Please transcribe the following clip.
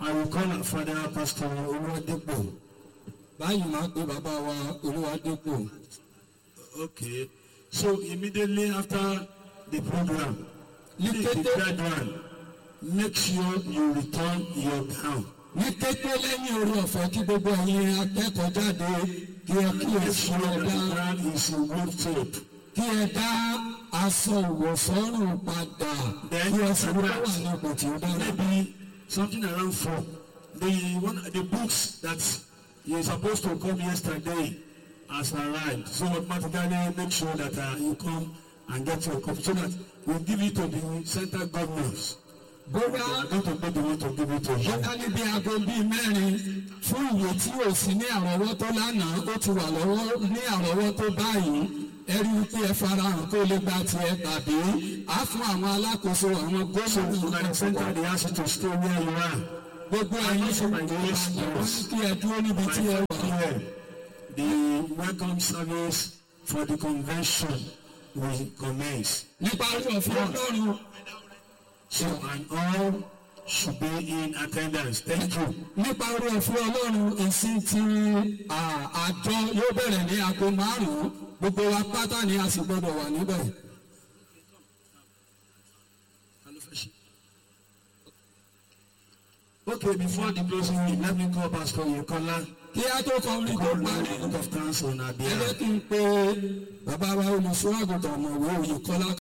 I will call our father, Pastor Oluwadepo. Báyìí máa pe bàbá wa Olúwadépò. Okay. So immediately after the program, the graduate, make sure you return your gown. Ní kété lẹ́yìn orí ọ̀fẹ́ kí gbogbo ẹ̀yin akẹ́kọ̀ọ́ jáde kí ẹ kí ẹ sọ ọ̀dà kí ẹ dá aṣọ ìwọ̀sọ́rùn padà kí ẹ sì wá wà ní ipò tí ó dára. Maybe something around 4. The books that you're supposed to come yesterday has arrived. So automatically make sure that you come and get your copy so that we give it to the center governors. Bóyá níbi aago bíi mẹ́rin fún ìwé tí ò sí ní àrọ́wọ́tó lánàá ó ti wà lọ́wọ́ ní àrọ́wọ́tó báyìí ẹ rí i pé ẹ farahàn kó lè gba tiẹ̀ tàbí á fún àwọn alákòóso àwọn gómìnà center they ask you to stay where you are. Gbogbo ẹ̀yin ṣe wọ́n kí ẹ dúró níbi tí ẹ wà. The welcome service for the convention will commence. Nípa orí ọ̀fẹ́ Ọlọ́run. So and all should be in attendance. Thank you. Nípa orí ọ̀fẹ́ Ọlọ́run ìsìn tí àjọ yóò bẹ̀rẹ̀ ní aago 5:00 gbogbo wa pátá ni a sì gbọdọ̀ wà níbẹ̀. Okay, before the closing, let me call Pastor Yekola. Kí á tó kọ orí tó parí. Of council on our behalf. Ẹ jẹ́ kí n pe bàbá wa olùṣọ́ àgùntàn ọ̀mọ̀wé Oyèkọ́lá